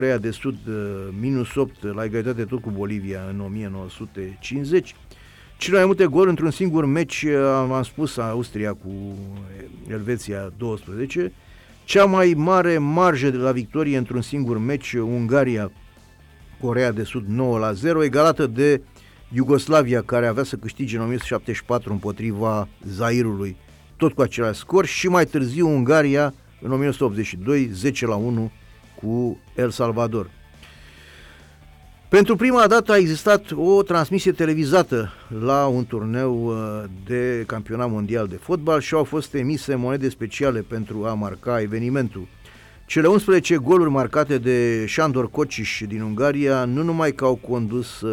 Coreea de Sud -8 la egalitate tot cu Bolivia în 1950. Cele mai multe goluri într-un singur meci, am spus, Austria cu Elveția 12. Cea mai mare marjă de la victorie într-un singur meci, Ungaria, Coreea de Sud 9-0, egalată de Iugoslavia, care avea să câștige în 1974 împotriva Zairului, tot cu același scor, și mai târziu Ungaria în 1982, 10-1 cu El Salvador. Pentru prima dată a existat o transmisie televizată la un turneu de campionat mondial de fotbal și au fost emise monede speciale pentru a marca evenimentul. Cele 11 goluri marcate de Sándor Kocsis din Ungaria nu numai că au condus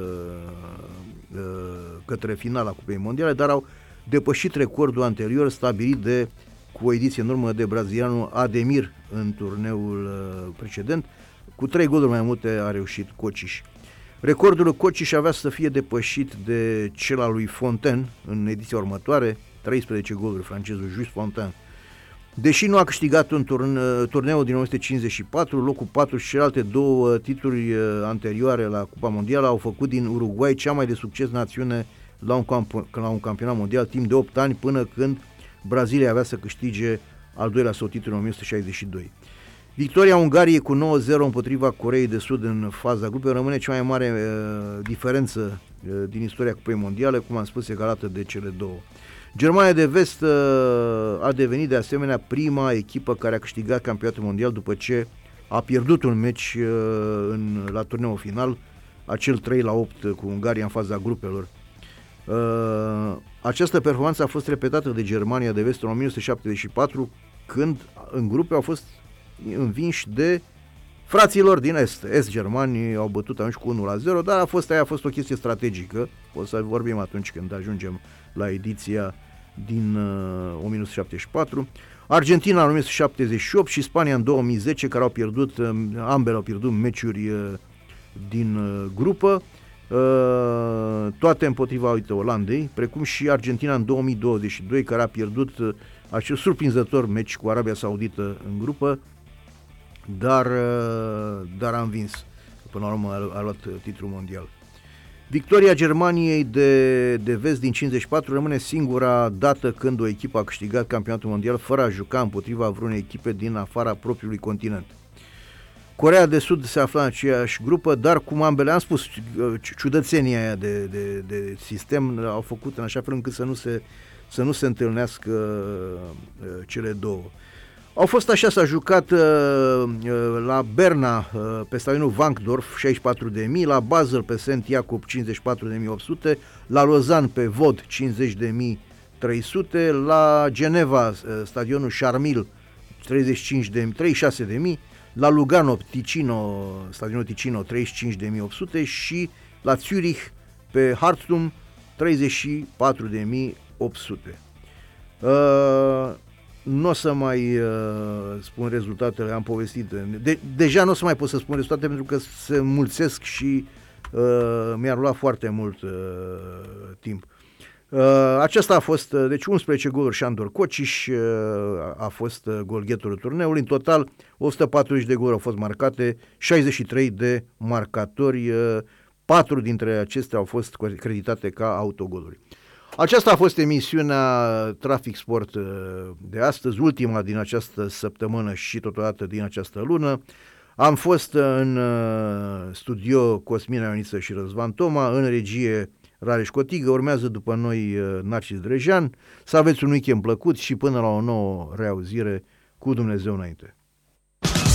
către finala Cupei Mondiale, dar au depășit recordul anterior stabilit cu o ediție în urmă de brazilianul Ademir în turneul precedent. Cu 3 goluri mai multe a reușit Kocsis. Recordul lui Kocsis avea să fie depășit de cel al lui Fontaine în ediția următoare, 13 goluri, francezul Jules Fontaine. Deși nu a câștigat un turneul din 1954, locul 4 și celelalte 2 titluri anterioare la Cupa Mondială au făcut din Uruguay cea mai de succes națiune la un campionat mondial timp de 8 ani, până când Brazilia avea să câștige al doilea său titlu în 1962. Victoria Ungariei cu 9-0 împotriva Coreei de Sud în faza grupei rămâne cea mai mare diferență din istoria Cupei Mondiale, cum am spus, egalată de cele 2. Germania de Vest a devenit de asemenea prima echipă care a câștigat campionatul mondial după ce a pierdut un meci la turneul final, acel 3-8 cu Ungaria în faza grupelor. Această performanță a fost repetată de Germania de Vest în 1974, când în grupe au fost învinși de fraților din Est. Est-germanii au bătut atunci cu 1-0, dar aia a fost o chestie strategică. O să vorbim atunci când ajungem la ediția din 1974. Argentina în 1978 și Spania în 2010, care ambele au pierdut meciuri din grupă, toate împotriva Olandei, precum și Argentina în 2022, care a pierdut acel surprinzător meci cu Arabia Saudită în grupă, dar a învins. Până la urmă a luat titlul mondial. Victoria Germaniei de Vest din 54 rămâne singura dată când o echipă a câștigat campionatul mondial fără a juca împotriva vreunei echipe din afara propriului continent. Coreea de Sud se afla în aceeași grupă, dar cum ambele, am spus, ciudățenia aia de sistem au făcut în așa fel încât să nu se întâlnească cele 2. Au fost așa, s-a jucat la Berna pe stadionul Wankdorf 64.000, la Basel pe Saint Jacob 54.800, la Lausanne pe Vod 50.300, la Geneva stadionul Charmil 36.000, la Lugano stadionul Ticino 35.800 și la Zurich pe Hartum 34.800. Nu o să mai spun rezultatele, am povestit. Deja nu o să mai pot să spun rezultate pentru că se mulțesc și mi-ar lua foarte mult timp. Aceasta a fost, deci 11 goluri Sándor Kocsis a fost golgheterul turneului. În total 140 de goluri au fost marcate, 63 de marcatori, 4 dintre acestea au fost creditate ca autogoluri. Aceasta a fost emisiunea Trafic Sport de astăzi, ultima din această săptămână și totodată din această lună. Am fost în studio Cosmin Ioniță și Răzvan Toma, în regie Rareș Cotigă, urmează după noi Narcis Drejan. Să aveți un weekend plăcut și până la o nouă reauzire, cu Dumnezeu înainte.